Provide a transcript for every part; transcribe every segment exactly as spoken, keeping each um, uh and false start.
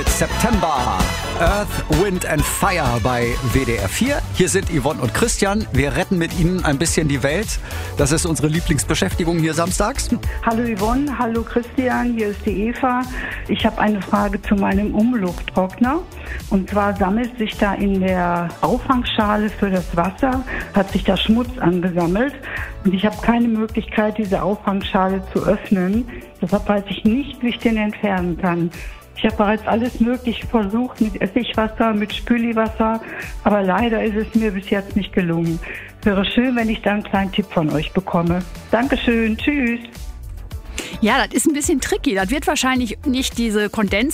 September, Earth, Wind and Fire bei W D R vier. Hier sind Yvonne und Christian. Wir retten mit Ihnen ein bisschen die Welt. Das ist unsere Lieblingsbeschäftigung hier samstags. Hallo Yvonne, hallo Christian, hier ist die Eva. Ich habe eine Frage zu meinem Umlufttrockner. Und zwar sammelt sich da in der Auffangschale für das Wasser, hat sich da Schmutz angesammelt. Und ich habe keine Möglichkeit, diese Auffangschale zu öffnen. Deshalb weiß ich nicht, wie ich den entfernen kann. Ich habe bereits alles Mögliche versucht mit Essigwasser, mit Spüliwasser, aber leider ist es mir bis jetzt nicht gelungen. Es wäre schön, wenn ich da einen kleinen Tipp von euch bekomme. Dankeschön, tschüss. Ja, das ist ein bisschen tricky. Das wird wahrscheinlich nicht diese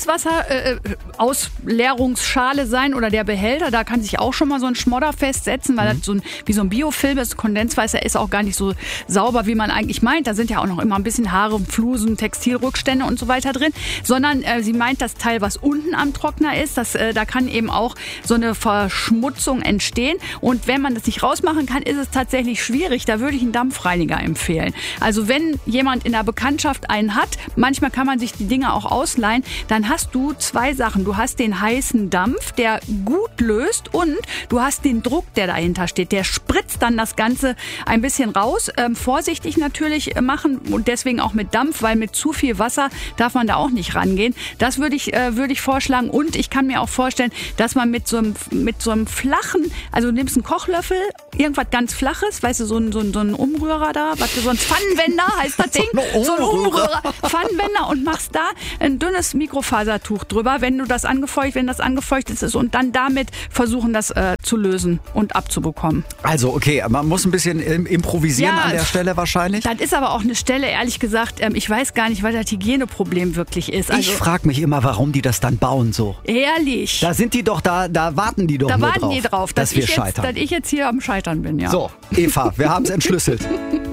Kondenswasser-Ausleerungsschale äh, sein oder der Behälter. Da kann sich auch schon mal so ein Schmodder festsetzen, weil mhm. das so ein, wie so ein Biofilm ist. Kondenswasser ist auch gar nicht so sauber, wie man eigentlich meint. Da sind ja auch noch immer ein bisschen Haare, Flusen, Textilrückstände und so weiter drin. Sondern äh, sie meint das Teil, was unten am Trockner ist. Das, äh, da kann eben auch so eine Verschmutzung entstehen. Und wenn man das nicht rausmachen kann, ist es tatsächlich schwierig. Da würde ich einen Dampfreiniger empfehlen. Also wenn jemand in der Bekanntschaft einen hat, manchmal kann man sich die Dinge auch ausleihen, dann hast du zwei Sachen. Du hast den heißen Dampf, der gut löst, und du hast den Druck, der dahinter steht. Der spritzt dann das Ganze ein bisschen raus. Ähm, vorsichtig natürlich machen und deswegen auch mit Dampf, weil mit zu viel Wasser darf man da auch nicht rangehen. Das würde ich, äh, würde ich vorschlagen, und ich kann mir auch vorstellen, dass man mit so einem, mit so einem flachen, also du nimmst einen Kochlöffel, irgendwas ganz Flaches, weißt du, so ein, so ein, so ein Umrührer da, was, so ein Pfannenwender heißt das Ding, so ein Umrührer, Pfannenwender, und machst da ein dünnes Mikrofasertuch drüber, wenn du das angefeuchtet, wenn das angefeuchtet ist, und dann damit versuchen, das äh, zu lösen und abzubekommen. Also okay, man muss ein bisschen improvisieren ja, an der Stelle wahrscheinlich. Das ist aber auch eine Stelle, ehrlich gesagt, ähm, ich weiß gar nicht, was das Hygieneproblem wirklich ist. Also, ich frage mich immer, warum die das dann bauen so. Ehrlich? Da sind die doch, da, da warten die doch da nur warten drauf, die drauf, dass, dass wir ich jetzt, scheitern. dass ich jetzt hier am Scheitern bin, ja. So, Eva, wir haben es entschlüsselt.